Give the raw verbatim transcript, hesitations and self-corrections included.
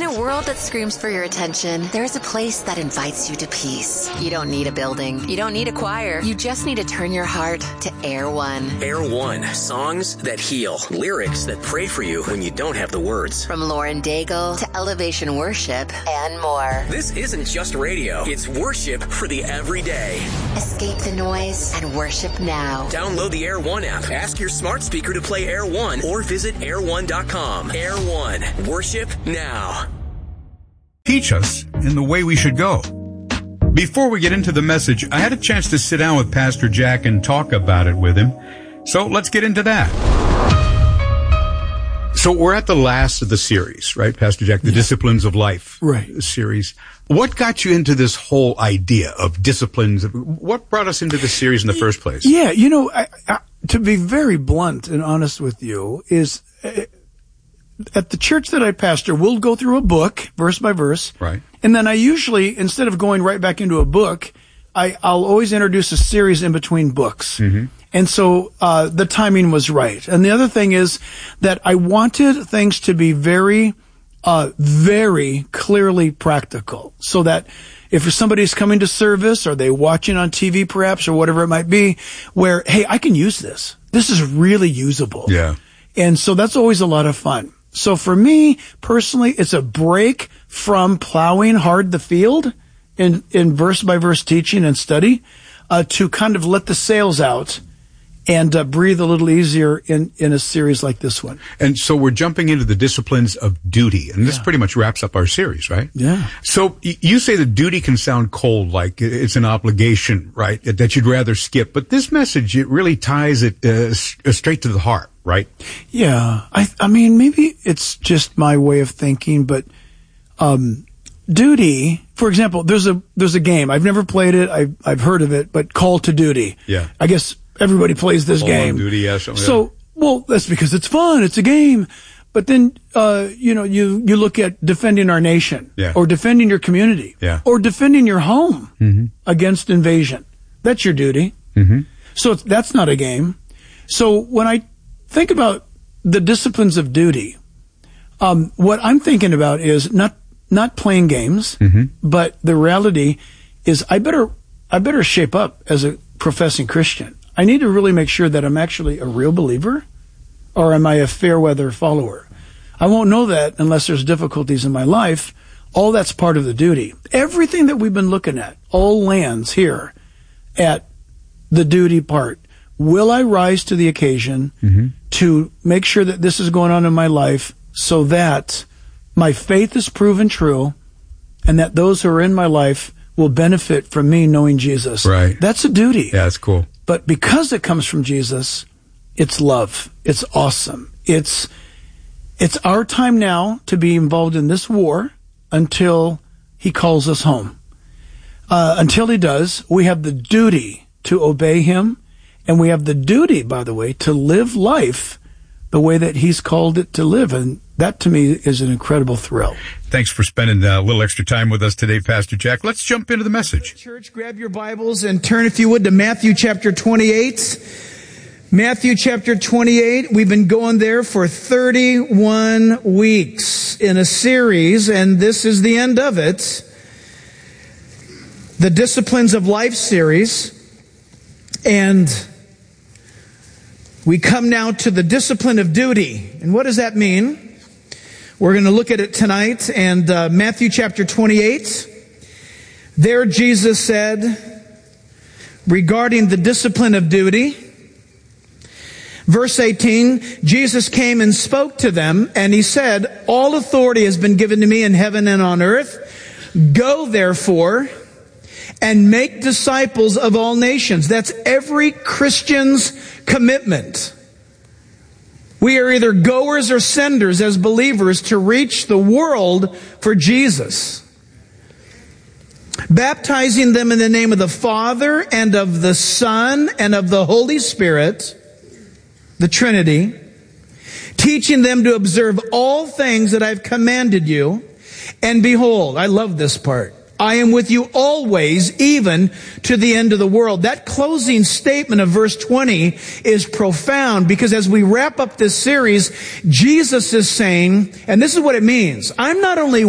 a world that screams for your attention, there's a place that invites you to peace. You don't need a building. You don't need a choir. You just need to turn your heart to Air One. Air One. Songs that heal. Lyrics that pray for you when you don't have the words. From Lauren Daigle to Elevation Worship and more. This isn't just radio. It's worship for the everyday. Escape the noise and worship now. Download the Air One app. Ask your smart speaker to play Air One or visit air one dot com. Air One. Worship now. Teach us in the way we should go. Before we get into the message, I had a chance to sit down with Pastor Jack and talk about it with him. So let's get into that. So we're at the last of the series, right, Pastor Jack? The yeah. Disciplines of Life right. series. What got you into this whole idea of disciplines? What brought us into this series in the first place? Yeah, you know, I, I, to be very blunt and honest with you, is uh, at the church that I pastor, we'll go through a book, verse by verse. Right. And then I usually, instead of going right back into a book, I, I'll always introduce a series in between books. Mm-hmm. And so uh the timing was right. And the other thing is that I wanted things to be very, uh very clearly practical, so that if somebody's coming to service or they watching on T V perhaps or whatever it might be, where, hey, I can use this. This is really usable. Yeah. And so that's always a lot of fun. So for me, personally, it's a break from plowing hard the field in, in verse-by-verse teaching and study, uh, to kind of let the sails out and uh, breathe a little easier in, in a series like this one. And so we're jumping into the disciplines of duty, and this Yeah. pretty much wraps up our series, right? Yeah. So y- you say that duty can sound cold, like it's an obligation, right, that you'd rather skip. But this message, it really ties it uh, s- straight to the heart, right? Yeah. I I mean, maybe it's just my way of thinking, but um duty, for example, there's a there's a game. I've never played it. I've, I've heard of it, but Call to Duty. Yeah. I guess everybody plays this Call game. on Duty, yeah, something so, like that. well, that's because it's fun. It's a game. But then, uh, you know, you, you look at defending our nation. Yeah. Or defending your community. Yeah. Or defending your home Mm-hmm. against invasion. That's your duty. Mm-hmm. So it's, that's not a game. So when I think about the disciplines of duty, um, what I'm thinking about is not not playing games, Mm-hmm. but the reality is I better I better shape up as a professing Christian. I need to really make sure that I'm actually a real believer, or am I a fair weather follower? I won't know that unless there's difficulties in my life. All that's part of the duty. Everything that we've been looking at all lands here at the duty part. Will I rise to the occasion Mm-hmm. to make sure that this is going on in my life so that my faith is proven true and that those who are in my life will benefit from me knowing Jesus? Right. That's a duty. Yeah, that's cool. But because it comes from Jesus, it's love. It's awesome. It's it's our time now to be involved in this war until he calls us home. Uh, until he does, we have the duty to obey him, and we have the duty, by the way, to live life the way that he's called it to live. And that, to me, is an incredible thrill. Thanks for spending a little extra time with us today, Pastor Jack. Let's jump into the message. Church, grab your Bibles and turn, if you would, to Matthew chapter twenty-eight. Matthew chapter twenty-eight. We've been going there for thirty-one weeks in a series, and this is the end of it. The Disciplines of Life series. And we come now to the discipline of duty. And what does that mean? We're going to look at it tonight. And uh, Matthew chapter twenty-eight. There Jesus said, regarding the discipline of duty, verse eighteen, Jesus came and spoke to them, and he said, all authority has been given to me in heaven and on earth. Go therefore and make disciples of all nations. That's every Christian's commitment. We are either goers or senders as believers to reach the world for Jesus. Baptizing them in the name of the Father and of the Son and of the Holy Spirit, the Trinity, teaching them to observe all things that I've commanded you. And behold, I love this part, I am with you always, even to the end of the world. That closing statement of verse twenty is profound, because as we wrap up this series, Jesus is saying, and this is what it means, I'm not only